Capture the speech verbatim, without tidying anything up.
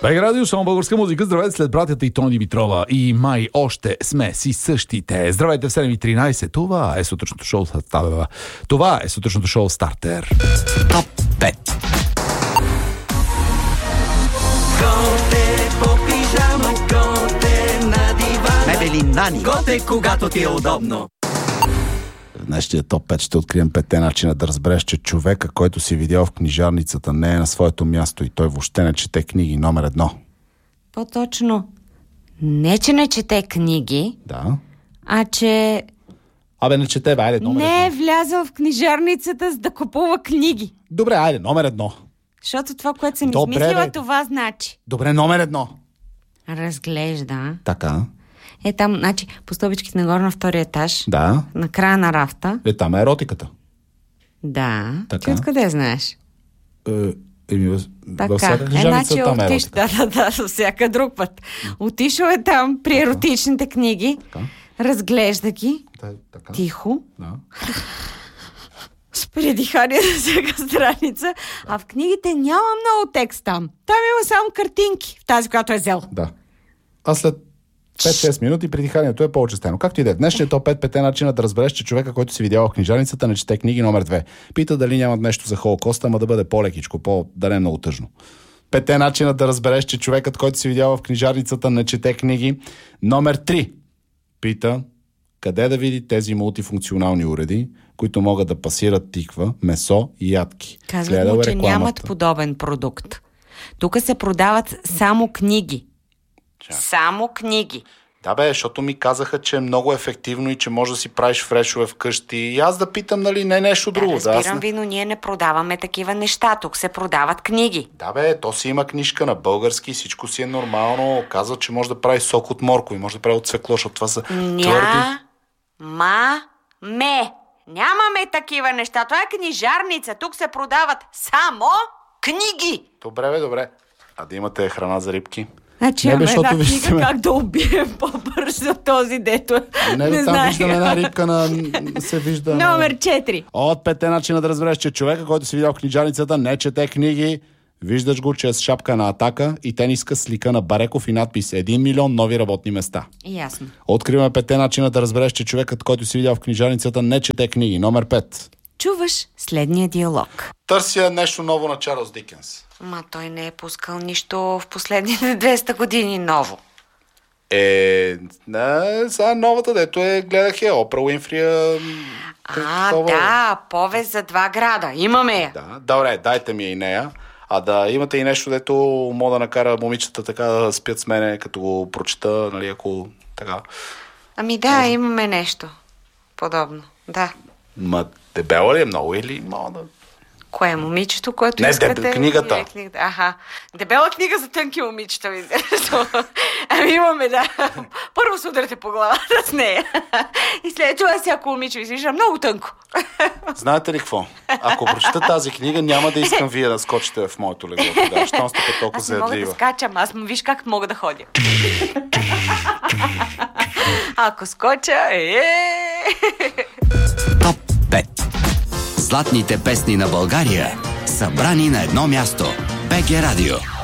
БГ Радио, само българска музика. Здравейте след братята и Тони Димитрова. И май още сме си същите. Здравейте в седем и тринайсет. Това е сутрешното шоу. Това е сутрешното шоу Стартер. Топ пет. Готе по пижама, готе на дивана. Мебели Нани. Готе, когато ти е удобно. В днешния топ пет ще открием петте начина да разбереш, че човека, който си видял в книжарницата, не е на своето място и той въобще не чете книги. Номер едно. По-точно, не че не чете книги, Да. а че Абе, не чете, бе, айде, номер не е едно. влязъл в книжарницата, за да купува книги. Добре, айде, номер едно. Защото това, което съм Добре, измислила, бе. това значи. Добре, номер едно. Разглежда. Така. Е там, значи, по стълбичките нагоре на втория етаж, Да. на края на рафта. Е, там е еротиката. Да. Така. Ти откъде знаеш? Е, еми, във, във Така. всяка Е, книжарница значи там е отиш... еротика. Да, да, да, всяка друг път. Отишъл е там при еротичните книги, Така. разглежда ги, Та- така. тихо, Да. спри дихание на всяка страница, а в книгите няма много текст там. Там има само картинки, в тази, която е взел. Да. А след пет-шест минути при диханието е по-очестено. Както и да е. Днешният топ пет пете начина да разбереш, че човека, който си видял в книжарницата, не чете книги. Номер две. Пита дали нямат нещо за Холокоста, ама да бъде по-лекичко, по- да не е много тъжно. Петте начина да разбереш, че човекът, който си видял в книжарницата, не чете книги. Номер три. Пита къде да види тези мултифункционални уреди, които могат да пасират тиква, месо и ядки. Казват Гледал му, е че рекламата. нямат подобен продукт. Тук се продават само книги. Само книги. Да бе, защото ми казаха, че е много ефективно и че може да си правиш фрешове вкъщи. И аз да питам, нали, не нещо друго. Да, Да, аз разбирам не... ви, но ние не продаваме такива неща. Тук се продават книги. да бе, то си има книжка на български, всичко си е нормално. Казва, че може да прави сок от моркови, може да прави от свекло, защото това са твърди... Ня-ма-ме. Нямаме такива неща. Това е книжарница. Тук се продават само книги. Добре бе, добре. А да имате храна за рибки? Значи Не, бе, имаме една защото книга виждаме- как да убием по-бързо този, дето е. Не, бе, там знае. виждаме една рибка на... се вижда... на- Номер четири. От петте начина да разбереш, че човека, който си видял в книжарницата, не чете книги. Виждаш го, че е с шапка на Атака и тениска с лика на Бареков и надпис един милион нови работни места. Ясно. Откриваме петте начина да разбереш, че човекът, който си видял в книжарницата, не чете книги. Номер пет. Чуваш следния диалог. Търся нещо ново на Чарлз Дикенс. Ма той не е пускал нищо в последните двеста години ново. Е, не, сега новата, дето е, гледах я, Опра Уинфрия. А, да, повест за два града. Имаме я. Да, добре, дайте ми и нея. А да имате и нещо, дето мога да накара момичета така да спят с мене, като го прочета, нали, ако така. Ами да, имаме нещо подобно. Да. Ма, дебела ли е много или мога да... Кое е момичето, което Не, искате? деб- книгата. Или книгата. Аха. Дебела книга за тънки момичета ми интересува. Ами имаме, да. Първо се ударите по главата с нея. И след това всяко момиче ви слиша много тънко. Знаете ли какво? Ако прочета тази книга, няма да искам вие да скочите в моето легло тогава. Щом сте толкова Аз не мога да заядлива. скачам, аз виж как мога да ходя. Ако скоча, е. Топ пет. Златните песни на България, събрани на едно място. БГ Радио.